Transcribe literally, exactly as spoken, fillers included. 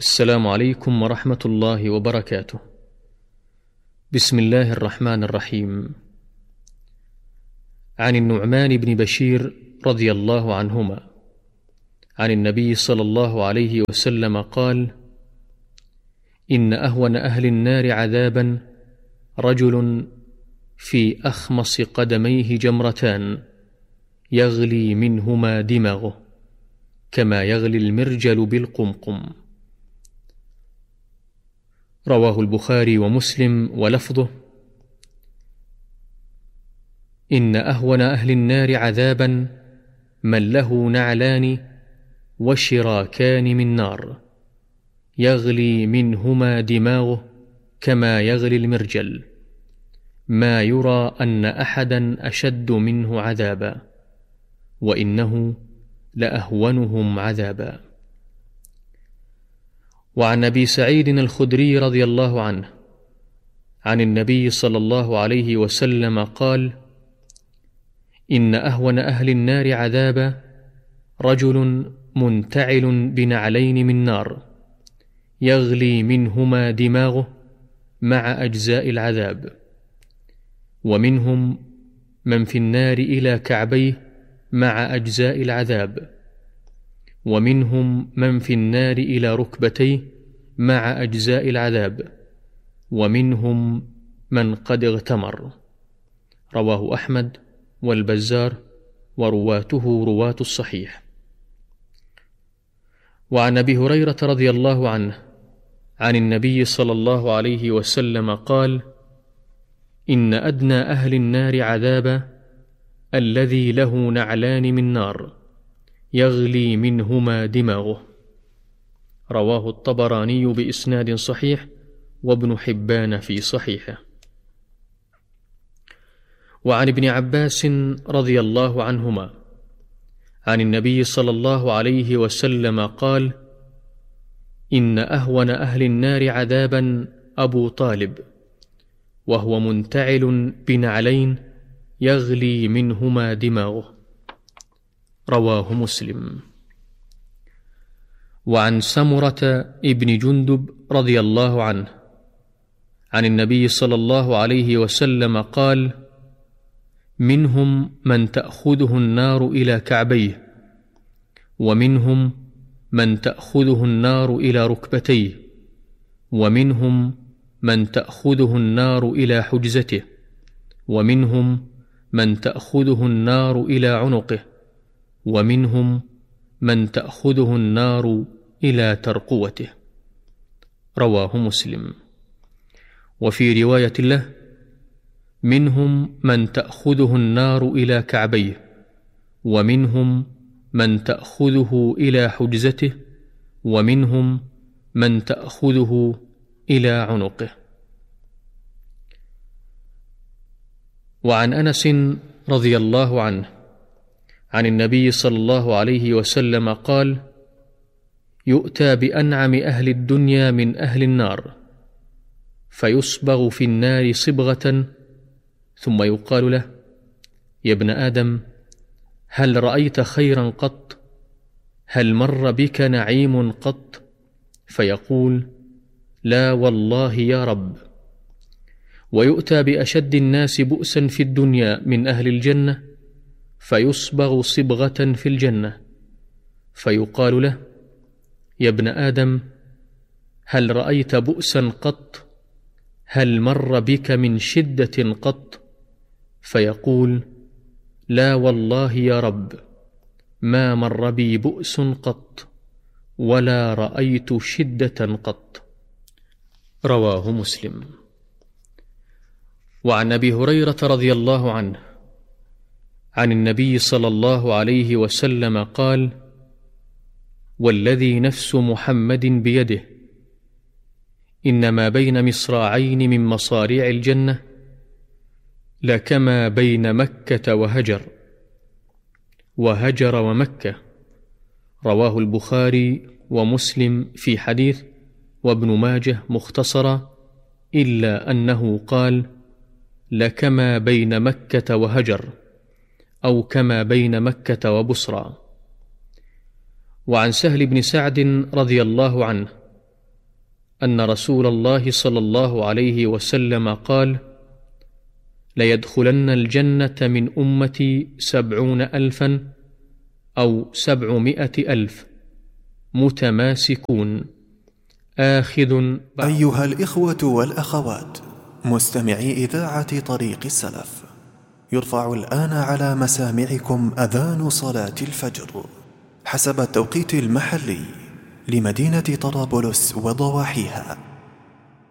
السلام عليكم ورحمة الله وبركاته. بسم الله الرحمن الرحيم. عن النعمان بن بشير رضي الله عنهما عن النبي صلى الله عليه وسلم قال: إن أهون أهل النار عذابا رجل في أخمص قدميه جمرتان يغلي منهما دماغه كما يغلي المرجل بالقمقم. رواه البخاري ومسلم ولفظه: إن أهون أهل النار عذابا من له نعلان وشراكان من نار يغلي منهما دماغه كما يغلي المرجل، ما يرى أن أحدا أشد منه عذابا، وإنه لأهونهم عذابا. وعن أبي سعيد الخدري رضي الله عنه عن النبي صلى الله عليه وسلم قال: إن أهون أهل النار عذابا رجل منتعل بنعلين من نار يغلي منهما دماغه مع أجزاء العذاب، ومنهم من في النار إلى كعبيه مع أجزاء العذاب، ومنهم من في النار إلى ركبتيه مع أجزاء العذاب، ومنهم من قد اغتمر. رواه أحمد والبزار ورواته رواة الصحيح. وعن أبي هريرة رضي الله عنه عن النبي صلى الله عليه وسلم قال: إن أدنى أهل النار عذابا الذي له نعلان من نار يغلي منهما دماغه. رواه الطبراني بإسناد صحيح وابن حبان في صحيحه. وعن ابن عباس رضي الله عنهما عن النبي صلى الله عليه وسلم قال: إن أهون أهل النار عذابا أبو طالب، وهو منتعل بنعلين يغلي منهما دماغه. رواه مسلم. وعن سمرة ابن جندب رضي الله عنه عن النبي صلى الله عليه وسلم قال: منهم من تأخذه النار إلى كعبيه، ومنهم من تأخذه النار إلى ركبتيه، ومنهم من تأخذه النار إلى حجزته، ومنهم من تأخذه النار إلى عنقه، ومنهم من تأخذه النار إلى ترقوته. رواه مسلم. وفي رواية له: منهم من تأخذه النار إلى كعبيه، ومنهم من تأخذه إلى حجزته، ومنهم من تأخذه إلى عنقه. وعن أنس رضي الله عنه عن النبي صلى الله عليه وسلم قال: يؤتى بأنعم أهل الدنيا من أهل النار فيصبغ في النار صبغة، ثم يقال له: يا ابن آدم، هل رأيت خيرا قط؟ هل مر بك نعيم قط؟ فيقول: لا والله يا رب. ويؤتى بأشد الناس بؤسا في الدنيا من أهل الجنة فيصبغ صبغة في الجنة، فيقال له: يا ابن آدم، هل رأيت بؤسا قط؟ هل مر بك من شدة قط؟ فيقول: لا والله يا رب، ما مر بي بؤس قط، ولا رأيت شدة قط. رواه مسلم. وعن أبي هريرة رضي الله عنه عن النبي صلى الله عليه وسلم قال: والذي نفس محمد بيده إنما بين مصراعين من مصاريع الجنة لكما بين مكة وهجر، وهجر ومكة. رواه البخاري ومسلم في حديث، وابن ماجه مختصرا، إلا أنه قال: لكما بين مكة وهجر، أو كما بين مكة وبصرى. وعن سهل بن سعد رضي الله عنه أن رسول الله صلى الله عليه وسلم قال: ليدخلن الجنة من أمتي سبعون ألفا أو سبعمائة ألف متماسكون آخذ. أيها الإخوة والأخوات مستمعي إذاعة طريق السلف، يرفع الآن على مسامعكم أذان صلاة الفجر حسب التوقيت المحلي لمدينة طرابلس وضواحيها.